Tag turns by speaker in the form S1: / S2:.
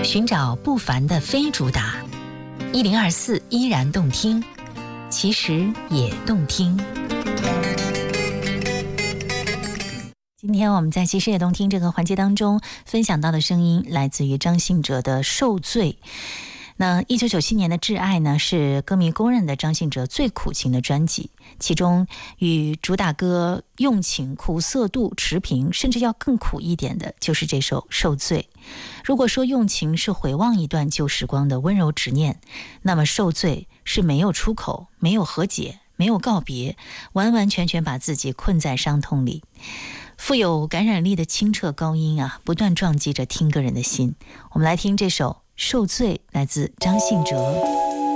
S1: 寻找不凡的非主打，1024依然动听，其实也动听。今天我们在其实也动听这个环节当中分享到的声音来自于张信哲的《受罪》。那1997年的《挚爱》呢，是歌迷公认的张信哲最苦情的专辑，其中与主打歌《用情》苦涩度持平，甚至要更苦一点的就是这首《受罪》。如果说《用情》是回望一段旧时光的温柔执念，那么《受罪》是没有出口，没有和解，没有告别，完完全全把自己困在伤痛里。富有感染力的清澈高音啊，不断撞击着听歌人的心。我们来听这首《受罪》，来自张信哲。